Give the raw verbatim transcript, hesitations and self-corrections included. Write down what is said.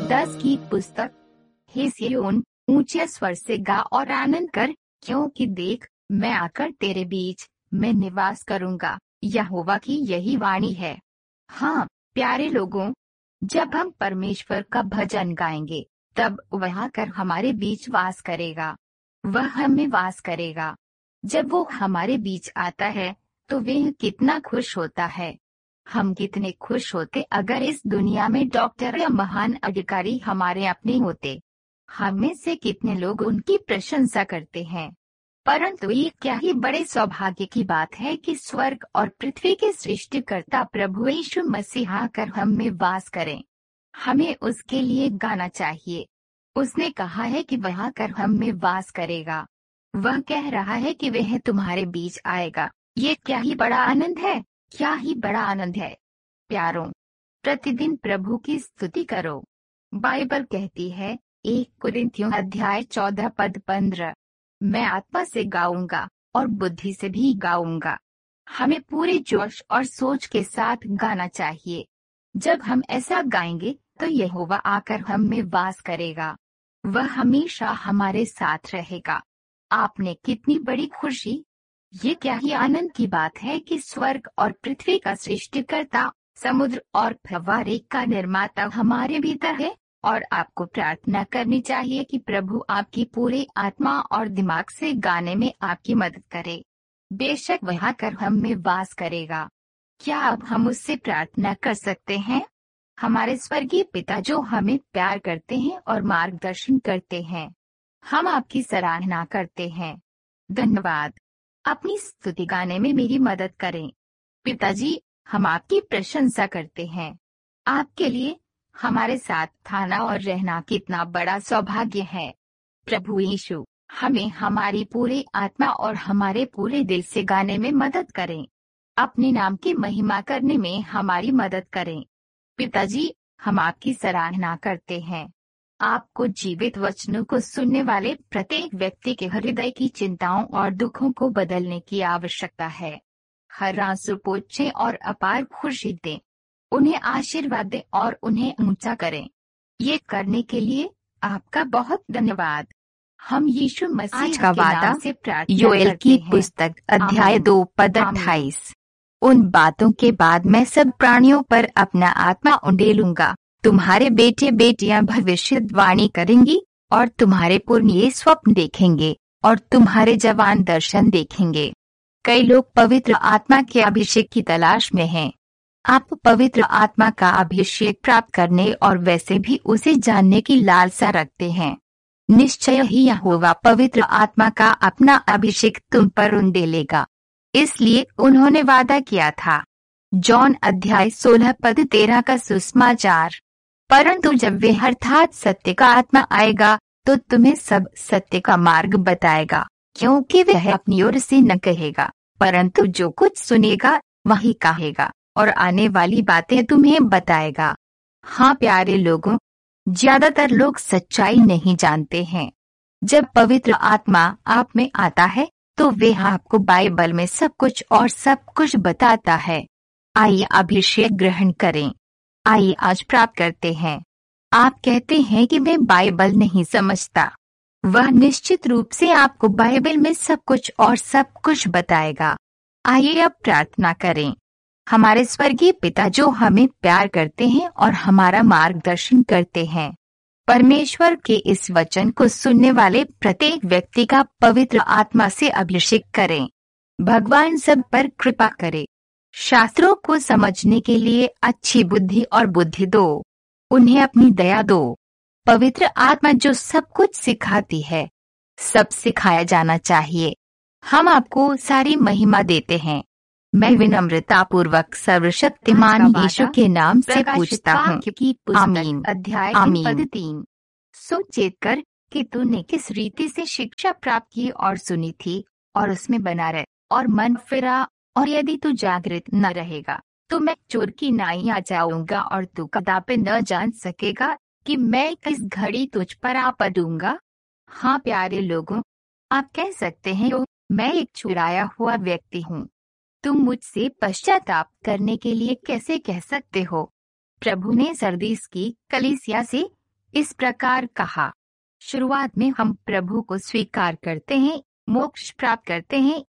दस की पुस्तक। हे सिय्योन, ऊंचे स्वर से गा और आनंद कर, क्योंकि देख, मैं आकर तेरे बीच में निवास करूंगा। यहोवा की यही वाणी है। हाँ प्यारे लोगों, जब हम परमेश्वर का भजन गाएंगे, तब वह आकर हमारे बीच वास करेगा। वह हमें वास करेगा। जब वो हमारे बीच आता है, तो वह कितना खुश होता है। हम कितने खुश होते अगर इस दुनिया में डॉक्टर या महान अधिकारी हमारे अपने होते। हम में से कितने लोग उनकी प्रशंसा करते हैं। परंतु ये क्या ही बड़े सौभाग्य की बात है कि स्वर्ग और पृथ्वी के सृष्टिकर्ता प्रभु यीशु मसीह आकर हम में वास करें। हमें उसके लिए गाना चाहिए। उसने कहा है कि वह आकर हम में वास करेगा। वह कह रहा है कि वह तुम्हारे बीच आएगा। ये क्या ही बड़ा आनंद है, क्या ही बड़ा आनंद है। प्यारों, प्रतिदिन प्रभु की स्तुति करो। बाइबल कहती है, एक कुरिन्थियों अध्याय चौदह पद पंद्रह, मैं आत्मा से गाऊंगा और बुद्धि से भी गाऊंगा। हमें पूरे जोश और सोच के साथ गाना चाहिए। जब हम ऐसा गाएंगे, तो यहोवा आकर हम में वास करेगा। वह हमेशा हमारे साथ रहेगा। आपने कितनी बड़ी खुशी, ये क्या ही आनंद की बात है कि स्वर्ग और पृथ्वी का सृष्टिकर्ता, समुद्र और फव्वारे का निर्माता हमारे भीतर है। और आपको प्रार्थना करनी चाहिए कि प्रभु आपकी पूरी आत्मा और दिमाग से गाने में आपकी मदद करे। बेशक वह आकर हम में वास करेगा। क्या अब हम उससे प्रार्थना कर सकते हैं? हमारे स्वर्गीय पिता जो हमें प्यार करते हैं और मार्गदर्शन करते हैं, हम आपकी सराहना करते हैं। धन्यवाद। अपनी स्तुति गाने में मेरी मदद करें। पिताजी, हम आपकी प्रशंसा करते हैं। आपके लिए हमारे साथ थाना और रहना कितना बड़ा सौभाग्य है। प्रभु यीशु, हमें हमारी पूरी आत्मा और हमारे पूरे दिल से गाने में मदद करें। अपने नाम की महिमा करने में हमारी मदद करें। पिताजी, हम आपकी सराहना करते हैं। आपको जीवित वचनों को सुनने वाले प्रत्येक व्यक्ति के हृदय की चिंताओं और दुखों को बदलने की आवश्यकता है। हर आंसू पोंछें और अपार खुशी दें। उन्हें आशीर्वाद दें और उन्हें ऊंचा करें। ये करने के लिए आपका बहुत धन्यवाद। हम यीशु मसीह आज का के वादा, नाम से प्रार्थना योएल करते की हैं। पुस्तक अध्याय आमीन। दो पद आमीन। अट्ठाईस। उन बातों के बाद मैं सब प्राणियों पर अपना आत्मा उंडेलूंगा। तुम्हारे बेटे बेटियां भविष्यवाणी करेंगी और तुम्हारे पुरनिये स्वप्न देखेंगे और तुम्हारे जवान दर्शन देखेंगे। कई लोग पवित्र आत्मा के अभिषेक की तलाश में हैं। आप पवित्र आत्मा का अभिषेक प्राप्त करने और वैसे भी उसे जानने की लालसा रखते हैं। निश्चय ही यहोवा पवित्र आत्मा का अपना अभिषेक तुम पर उंडेलेगा। इसलिए उन्होंने वादा किया था। जॉन अध्याय सोलह पद तेरह का सुसमाचार। परंतु जब वे अर्थात सत्य का आत्मा आएगा, तो तुम्हें सब सत्य का मार्ग बताएगा, क्योंकि वह अपनी ओर से न कहेगा, परंतु जो कुछ सुनेगा वही कहेगा और आने वाली बातें तुम्हें बताएगा। हाँ प्यारे लोगों, ज्यादातर लोग सच्चाई नहीं जानते हैं। जब पवित्र आत्मा आप में आता है, तो वह आपको बाइबल में सब कुछ और सब कुछ बताता है। आइए अभिषेक ग्रहण करें। आइए आज प्राप्त करते हैं। आप कहते हैं कि मैं बाइबल नहीं समझता। वह निश्चित रूप से आपको बाइबल में सब कुछ और सब कुछ बताएगा। आइए अब प्रार्थना करें। हमारे स्वर्गीय पिता जो हमें प्यार करते हैं और हमारा मार्गदर्शन करते हैं, परमेश्वर के इस वचन को सुनने वाले प्रत्येक व्यक्ति का पवित्र आत्मा से अभिषेक करें। भगवान सब पर कृपा करे। शास्त्रों को समझने के लिए अच्छी बुद्धि और बुद्धि दो। उन्हें अपनी दया दो। पवित्र आत्मा जो सब कुछ सिखाती है, सब सिखाया जाना चाहिए। हम आपको सारी महिमा देते हैं। मैं विनम्रता पूर्वक सर्वशक्तिमान यीशु के नाम से पूछता हूँ। आमीन। अध्याय आमीन। पद तीन। सो चेत कर कि तूने किस रीति से शिक्षा प्राप्त की और सुनी थी, और उसमें बना रह और मन फिरा। और यदि तू जागृत न रहेगा, तो मैं चोर की नाई आ जाऊंगा और तू कदापि न जान सकेगा कि मैं किस घड़ी तुझ पर आ पड़ूंगा। हाँ प्यारे लोगों, आप कह सकते हैं, ओ, मैं एक चुराया हुआ व्यक्ति हूँ। तुम मुझसे पश्चाताप करने के लिए कैसे कह सकते हो? प्रभु ने सरदीस की कलीसिया से इस प्रकार कहा। शुरुआत में हम प्रभु को स्वीकार करते हैं, मोक्ष प्राप्त करते हैं,